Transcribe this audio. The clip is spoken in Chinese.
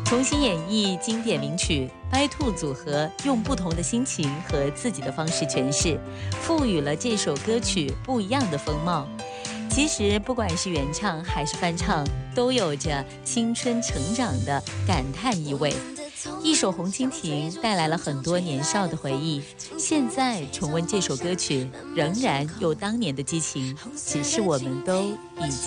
重新演绎经典名曲，白兔组合用不同的心情和自己的方式诠释，赋予了这首歌曲不一样的风貌。其实不管是原唱还是翻唱，都有着青春成长的感叹意味。一首《红蜻蜓》带来了很多年少的回忆，现在重温这首歌曲，仍然有当年的激情，只是我们都已经